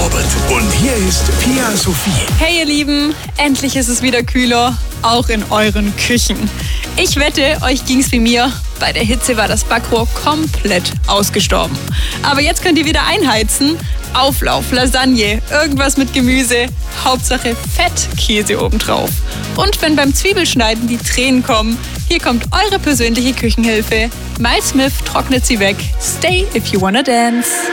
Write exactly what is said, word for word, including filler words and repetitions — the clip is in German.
Robert. Und hier ist Pia Sophie. Hey ihr Lieben, endlich ist es wieder kühler, auch in euren Küchen. Ich wette, euch ging's wie mir. Bei der Hitze war das Backrohr komplett ausgestorben. Aber jetzt könnt ihr wieder einheizen. Auflauf, Lasagne, irgendwas mit Gemüse. Hauptsache Fettkäse obendrauf. Und wenn beim Zwiebelschneiden die Tränen kommen, hier kommt eure persönliche Küchenhilfe. Miles Smith trocknet sie weg. Stay if you wanna dance.